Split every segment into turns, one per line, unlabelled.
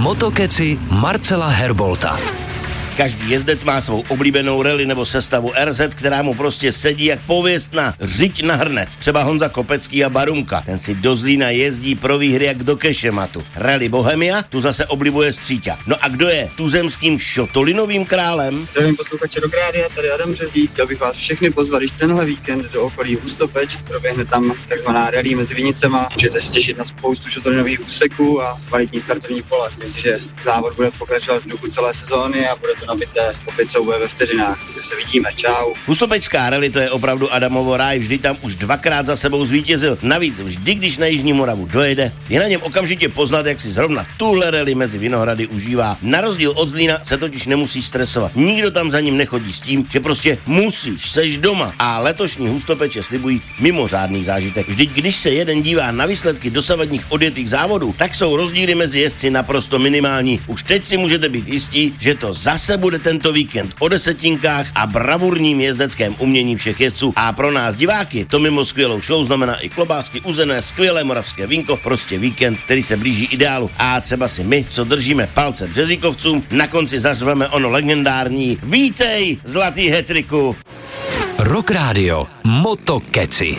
Motokeci Marcela Herbolta.
Každý jezdec má svou oblíbenou rally nebo sestavu RZ, která mu prostě sedí jak pověstná řiď na hrnec. Třeba Honza Kopecký a Barunka. Ten si do Zlína jezdí pro výhry jak do kešematu. Rally Bohemia, tu zase oblibuje Stříťa. No a kdo je tuzemským šotolinovým králem?
Zdravím posluchače Rock Rádia, tady Adam Březík. Chtěl bych vás všechny pozvat, když tenhle víkend do okolí Hustopeč proběhne tam takzvaná rally mezi Vinicema. Můžete se těšit na spoustu šotolinových úseků a kvalitní startovní pole. Myslím si, že závod bude pokračovat v duchu celé sezóny a bude to nabité, opět souboje ve vteřinách. Takže se vidíme, čau.
Hustopečská rally, to je opravdu Adamovo ráj, vždy tam už dvakrát za sebou zvítězil. Navíc vždy, když na Jižní Moravu dojede, je na něm okamžitě poznat, jak si zrovna tuhle rally mezi Vinohrady užívá. Na rozdíl od Zlína se totiž nemusí stresovat. Nikdo tam za ním nechodí s tím, že prostě musíš, seš doma. A letošní Hustopeče slibují mimořádný zážitek. Vždyť když se jeden dívá na výsledky dosavadních odjetých závodů, tak jsou rozdíly mezi jezdci naprosto minimální. Už teď si můžete být jistí, že to zase bude tento víkend o desetinkách a bravurním jezdeckém umění všech jezdců. A pro nás diváky to mimo skvělou show znamená i klobásky uzené, skvělé moravské vínko, prostě víkend, který se blíží ideálu. A třeba si my, co držíme palce březíkovcům, na konci zařveme ono legendární vítej, zlatý hetriku.
Rock Radio Motokeci.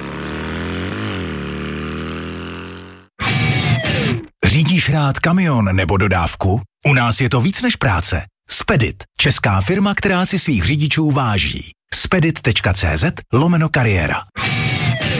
Řídíš rád kamion nebo dodávku? U nás je to víc než práce. Spedit, česká firma, která si svých řidičů váží. Spedit.cz/kariéra.